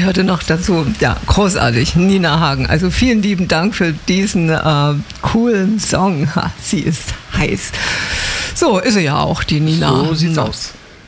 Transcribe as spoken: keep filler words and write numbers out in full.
hörte noch dazu, ja, großartig, Nina Hagen. Also vielen lieben Dank für diesen äh, coolen Song. Ha, sie ist heiß. So ist sie ja auch, die Nina. So sieht's aus.